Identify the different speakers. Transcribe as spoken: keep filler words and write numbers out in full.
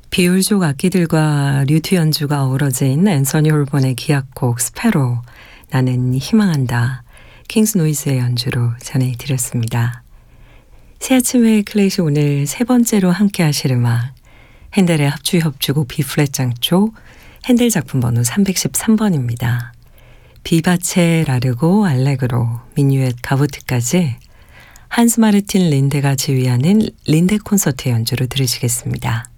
Speaker 1: 비율족 악기들과 류트 연주가 어우러진 앤서니 홀본의 기악곡 스패로 나는 희망한다. 킹스 노이즈의 연주로 전해드렸습니다. 새 아침의 클래식 오늘 세 번째로 함께 하실 음악 핸델의 합주 협주곡 B플랫 장조 핸델 작품 번호 삼백십삼 번입니다. 비바체 라르고 알레그로 미뉴엣 가부트까지 한스 마르틴 린데가 지휘하는 린데 콘서트 연주로 들으시겠습니다.